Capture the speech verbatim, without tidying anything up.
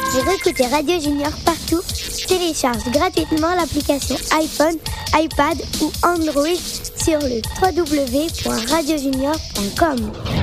Pour écouter Radio Junior partout, télécharge gratuitement l'application iPhone, iPad ou Android sur le w w w point radio junior point com.